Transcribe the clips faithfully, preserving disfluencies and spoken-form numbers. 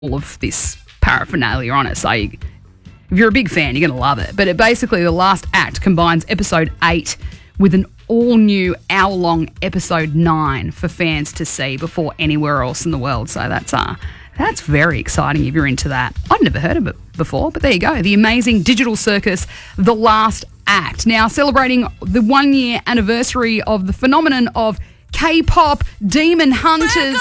all of this paraphernalia on it. So you, if you're a big fan, you're going to love it. But it basically, the last act combines episode eight with an all-new hour-long episode nine for fans to see before anywhere else in the world. So that's uh, that's very exciting if you're into that. I'd never heard of it before, but there you go. The amazing digital circus, The Last Act. Now celebrating the one-year anniversary of the phenomenon of K-pop Demon Hunters.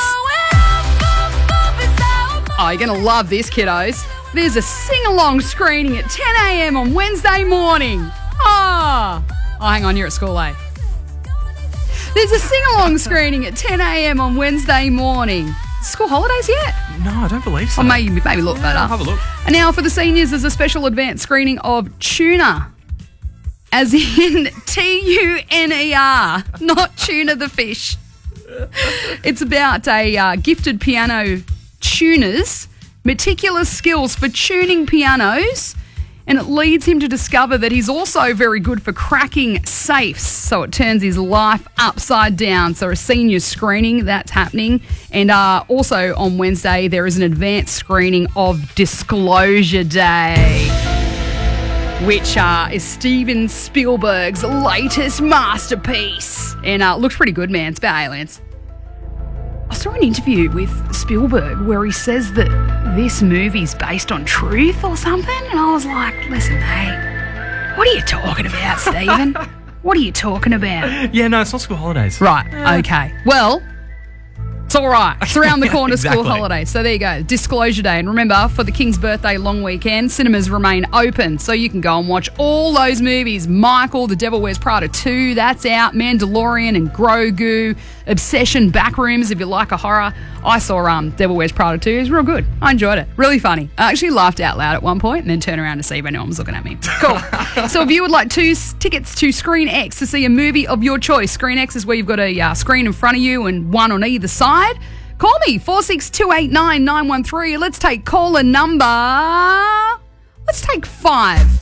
Oh, you're going to love this, kiddos. There's a sing-along screening at ten a.m. on Wednesday morning. Oh, oh hang on, you're at school, eh? There's a sing-along screening at ten a.m. on Wednesday morning. School holidays yet? No, I don't believe so. Or maybe, maybe look yeah, that up. I'll have a look. And now for the seniors, there's a special advanced screening of Tuna. As in T U N E R, not tuna the fish. It's about a uh, gifted piano tuner's meticulous skills for tuning pianos, and it leads him to discover that he's also very good for cracking safes, so it turns his life upside down. So a senior screening, that's happening. And uh, also on Wednesday, there is an advanced screening of Disclosure Day, which uh, is Steven Spielberg's latest masterpiece. And uh, looks pretty good, man. It's about aliens. I saw an interview with Spielberg where he says that this movie's based on truth or something. And I was like, listen, mate, what are you talking about, Steven? What are you talking about? Yeah, no, it's not school holidays. Right, Yeah. okay. Well, it's all right. It's around the corner, Exactly. school holiday. So there you go, Disclosure Day. And remember, for the King's birthday long weekend, cinemas remain open, so you can go and watch all those movies. Michael, The Devil Wears Prada two, that's out. Mandalorian and Grogu. Obsession, Backrooms, if you like a horror. I saw um, Devil Wears Prada two. It was real good. I enjoyed it. Really funny. I actually laughed out loud at one point and then turned around to see if anyone was looking at me. Cool. So if you would like two s- tickets to Screen X to see a movie of your choice, Screen X is where you've got a uh, screen in front of you and one on either side. Call me, four six two eight nine nine one three. Let's take caller number... Let's take five.